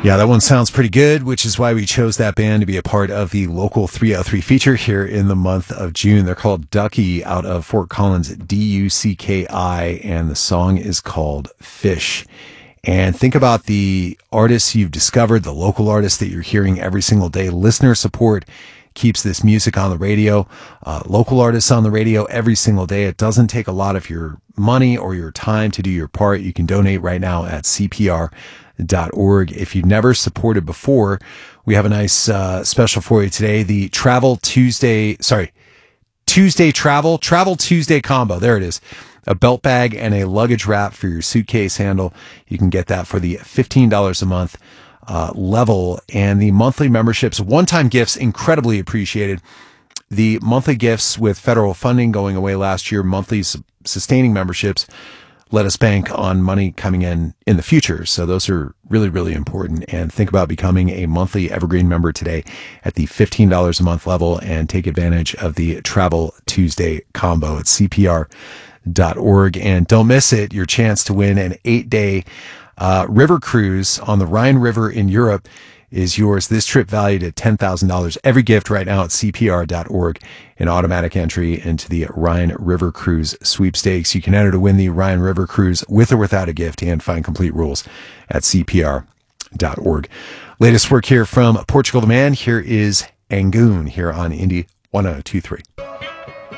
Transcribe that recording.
Yeah, that one sounds pretty good, which is why we chose that band to be a part of the Local 303 feature here in the month of June. They're called Ducky out of Fort Collins, Ducki, and the song is called Fish. And think about the artists you've discovered, the local artists that you're hearing every single day. Listener support keeps this music on the radio, local artists on the radio every single day. It doesn't take a lot of your money or your time to do your part. You can donate right now at CPR.org. If you've never supported before, we have a nice special for you today. The Tuesday Travel Tuesday combo. There it is. A belt bag and a luggage wrap for your suitcase handle. You can get that for the $15 a month level. And the monthly memberships, one-time gifts, incredibly appreciated. The monthly gifts with federal funding going away last year, monthly sustaining memberships, let us bank on money coming in the future. So those are really, really important. And think about becoming a monthly Evergreen member today at the $15 a month level and take advantage of the Travel Tuesday combo at CPR.org. And don't miss it, your chance to win an 8-day river cruise on the Rhine River in Europe is yours. This trip valued at $10,000. Every gift right now at CPR.org, an automatic entry into the Rhine River Cruise sweepstakes. You can enter to win the Rhine River Cruise with or without a gift and find complete rules at CPR.org. Latest work here from Portugal the Man. Here is Angoon here on Indie 1023.